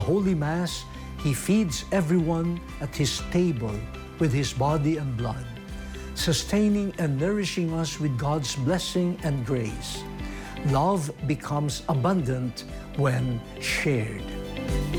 Holy Mass, He feeds everyone at His table with His body and blood, sustaining and nourishing us with God's blessing and grace. Love becomes abundant when shared.